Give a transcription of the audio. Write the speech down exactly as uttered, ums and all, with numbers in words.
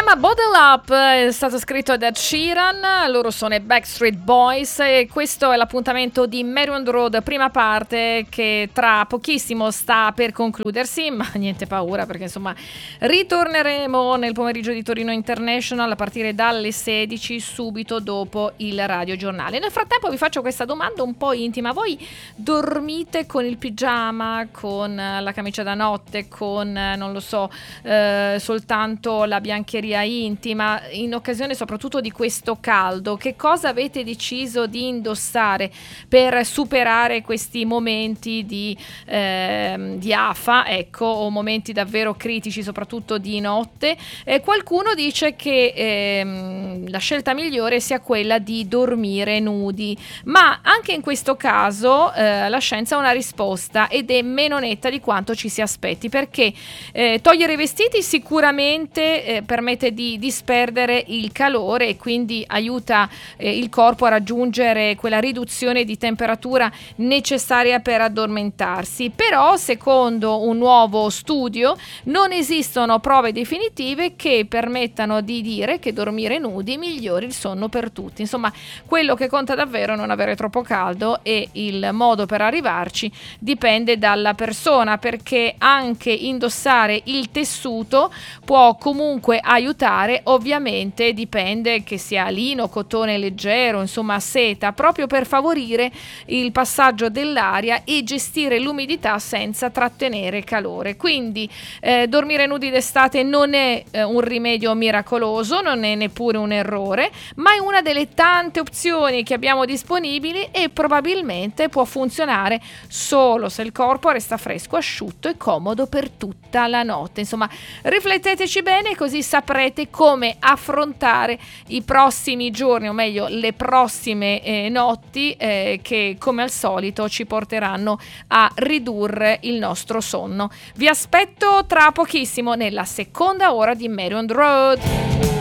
chiama Bottle Up, è stato scritto da Ed Sheeran, loro sono i Backstreet Boys e questo è l'appuntamento di Merry on the Road, prima parte che tra pochissimo sta per concludersi, ma niente paura perché insomma ritorneremo nel pomeriggio di Torino International a partire dalle sedici, subito dopo il radiogiornale. Nel frattempo vi faccio questa domanda un po' intima: voi dormite con il pigiama, con la camicia da notte, con non lo so eh, soltanto la biancheria intima, in occasione soprattutto di questo caldo? Che cosa avete deciso di indossare per superare questi momenti di, eh, di afa, ecco, o momenti davvero critici soprattutto di notte? Eh, qualcuno dice che eh, la scelta migliore sia quella di dormire nudi, ma anche in questo caso eh, la scienza ha una risposta ed è meno netta di quanto ci si aspetti, perché eh, togliere i vestiti sicuramente eh, permette di disperdere il calore e quindi aiuta eh, il corpo a raggiungere quella riduzione di temperatura necessaria per addormentarsi. Però secondo un nuovo studio non esistono prove definitive che permettano di dire che dormire nudi migliori il sonno per tutti. Insomma, quello che conta davvero è non avere troppo caldo e il modo per arrivarci dipende dalla persona, perché anche indossare il tessuto può comunque aiutare. Ovviamente dipende che sia lino, cotone leggero, insomma seta, proprio per favorire il passaggio dell'aria e gestire l'umidità senza trattenere calore. Quindi eh, dormire nudi d'estate non è eh, un rimedio miracoloso, non è neppure un errore, ma è una delle tante opzioni che abbiamo disponibili e probabilmente può funzionare solo se il corpo resta fresco, asciutto e comodo per tutta la notte. Insomma, rifletteteci bene, così saprete come affrontare i prossimi giorni, o meglio le prossime eh, notti eh, che come al solito ci porteranno a ridurre il nostro sonno. Vi aspetto tra pochissimo nella seconda ora di Merry on the Road.